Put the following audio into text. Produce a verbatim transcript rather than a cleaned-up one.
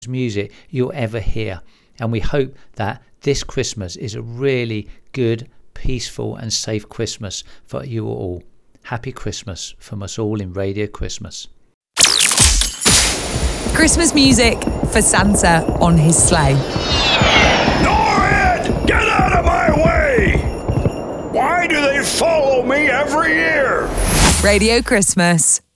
music you'll ever hear. And we hope that this Christmas is a really good, peaceful and safe Christmas for you all. Happy Christmas from us all in Radio Christmas. Christmas music for Santa on his sleigh. Norrid, get out of my way! Why do they follow me every year? Radio Christmas.